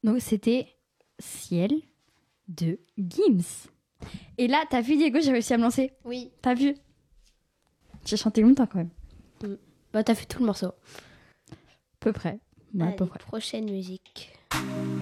Donc c'était Ciel de Gims. Et là, t'as vu Diego, j'ai réussi à me lancer. Oui. T'as vu? J'ai chanté longtemps quand même. Bah, t'as fait tout le morceau. À peu près. Ouais, à peu Allez, près. prochaine musique.